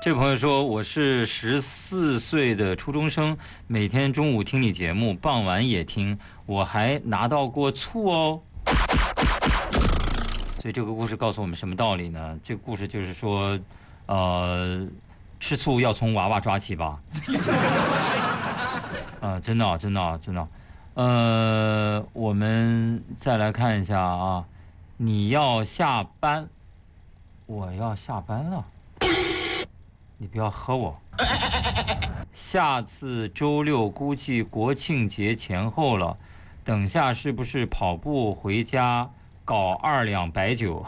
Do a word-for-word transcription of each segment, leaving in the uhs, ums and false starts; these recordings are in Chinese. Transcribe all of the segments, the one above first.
这朋友说，我是十四岁的初中生，每天中午听你节目，傍晚也听，我还拿到过醋哦。所以这个故事告诉我们什么道理呢？这个故事就是说，呃，吃醋要从娃娃抓起吧。啊、呃，真的、啊，真的、啊，真的、啊。呃，我们再来看一下啊，你要下班，我要下班了。你不要喝我。下次周六估计国庆节前后了，等下是不是跑步回家搞二两白酒？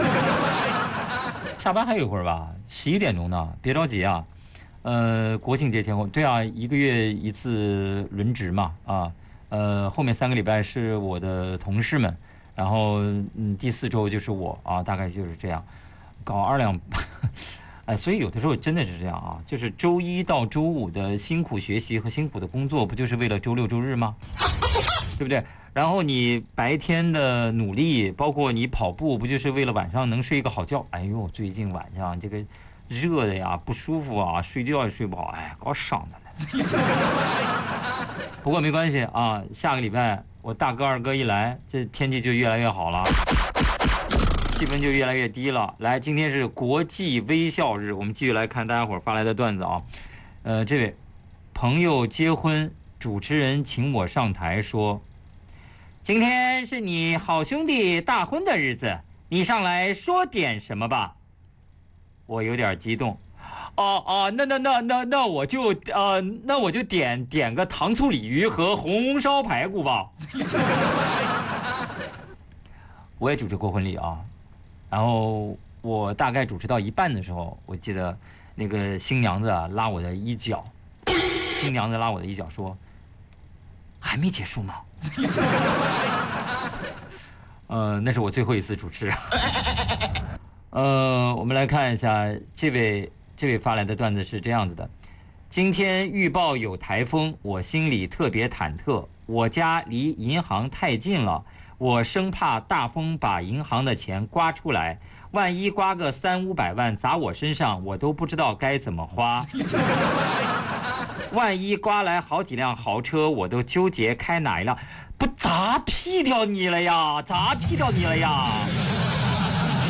下班还有一会儿吧，十一点钟呢，别着急啊。呃，国庆节前后，对啊，一个月一次轮值嘛，啊，呃，后面三个礼拜是我的同事们，然后嗯，第四周就是我啊，大概就是这样，搞二两。哎，所以有的时候真的是这样啊，就是周一到周五的辛苦学习和辛苦的工作，不就是为了周六周日吗？对不对？然后你白天的努力，包括你跑步，不就是为了晚上能睡一个好觉？哎呦，最近晚上这个热的呀，不舒服啊，睡觉也睡不好，哎，搞伤的了。不过没关系啊，下个礼拜我大哥二哥一来，这天气就越来越好了。气温就越来越低了。来，今天是国际微笑日，我们继续来看大家伙发来的段子啊。呃，这位朋友结婚，主持人请我上台说：“今天是你好兄弟大婚的日子，你上来说点什么吧。”我有点激动。哦哦，那那那那那我就呃，那我就点点个糖醋鲤鱼和红烧排骨吧。我也主持过婚礼啊。然后我大概主持到一半的时候，我记得那个新娘子啊拉我的衣角，新娘子拉我的衣角说：“还没结束吗？”呃，那是我最后一次主持。呃，我们来看一下这位这位发来的段子是这样子的：今天预报有台风，我心里特别忐忑，我家离银行太近了。我生怕大风把银行的钱刮出来，万一刮个三五百万砸我身上，我都不知道该怎么花。万一刮来好几辆豪车，我都纠结开哪一辆，不砸劈掉你了呀，砸劈掉你了呀。